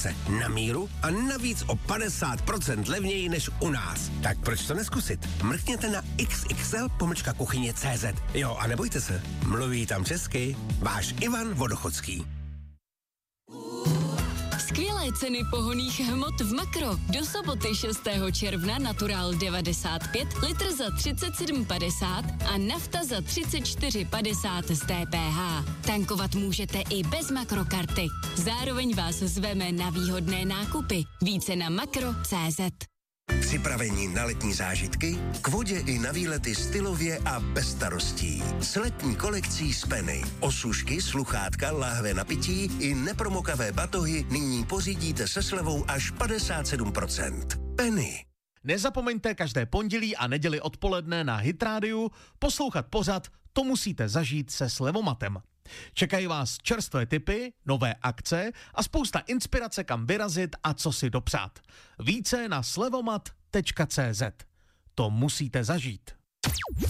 Vánoce na míru a navíc o 50% levněji než u nás. Tak proč to neskusit? Mrkněte na xxl.kuchyně.cz. Jo, a nebojte se, mluví tam česky váš Ivan Vodochodský. Skvělé ceny pohonných hmot v Makro. Do soboty 6. června Natural 95, litr za 37,50 a nafta za 34,50 z DPH. Tankovat můžete i bez Makrokarty. Zároveň vás zveme na výhodné nákupy. Více na makro.cz. Připravení na letní zážitky? K vodě i na výlety stylově a bez starostí. S letní kolekcí z Penny. Osušky, sluchátka, láhve na pití i nepromokavé batohy nyní pořídíte se slevou až 57%. Penny. Nezapomeňte každé pondělí a neděli odpoledne na Hit Rádiu poslouchat pořad To musíte zažít se Slevomatem. Čekají vás čerstvé tipy, nové akce a spousta inspirace, kam vyrazit a co si dopřát. Více na slevomat.cz. To musíte zažít.